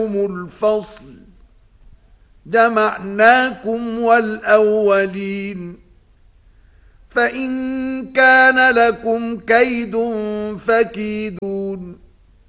الفصل جمعناكم والأولين فإن كان لكم كيد فكيدون